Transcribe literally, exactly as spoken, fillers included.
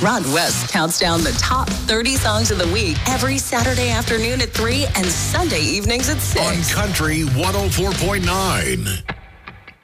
Rod West counts down the top thirty songs of the week every Saturday afternoon at three and Sunday evenings at six. On Country one oh four point nine.